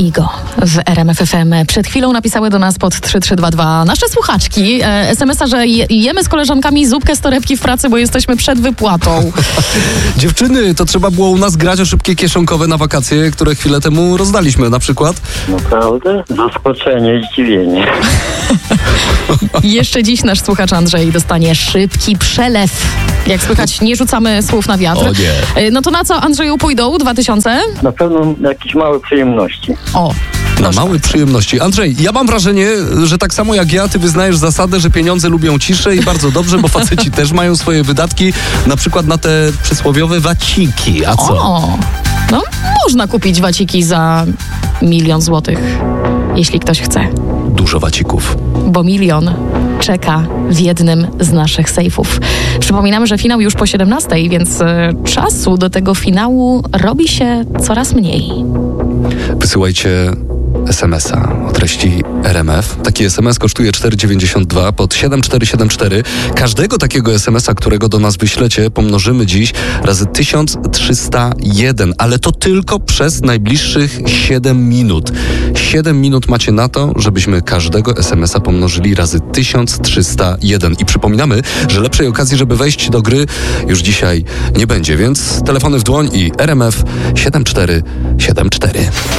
Igo w RMF FM. Przed chwilą napisały do nas pod 3322 nasze słuchaczki SMS-a, że jemy z koleżankami zupkę z torebki w pracy, bo jesteśmy przed wypłatą. Dziewczyny, to trzeba było u nas grać o szybkie kieszonkowe na wakacje, które chwilę temu rozdaliśmy na przykład. Naprawdę? Zaskoczenie, zdziwienie. Jeszcze dziś nasz słuchacz Andrzej dostanie szybki przelew. Jak słychać, nie rzucamy słów na wiatr. O nie. No to na co, Andrzeju, pójdą 2000? Na pewno jakieś małe przyjemności. O. Na małe przyjemności. Andrzej, ja mam wrażenie, że tak samo jak ja, ty wyznajesz zasadę, że pieniądze lubią ciszę i bardzo dobrze, bo faceci też mają swoje wydatki, na przykład na te przysłowiowe waciki. A co? O, no można kupić waciki za 1 000 000 złotych, jeśli ktoś chce. Dużo wacików. Bo 1 000 000 czeka w jednym z naszych sejfów. Przypominamy, że finał już po 17:00, więc czasu do tego finału robi się coraz mniej. Wysyłajcie SMS-a o treści RMF. Taki SMS kosztuje 4,92 pod 7474. Każdego takiego SMS-a, którego do nas wyślecie, pomnożymy dziś razy 1301, ale to tylko przez najbliższych 7 minut. 7 minut macie na to, żebyśmy każdego SMS-a pomnożyli razy 1301. I przypominamy, że lepszej okazji, żeby wejść do gry, już dzisiaj nie będzie, więc telefony w dłoń i RMF 7474.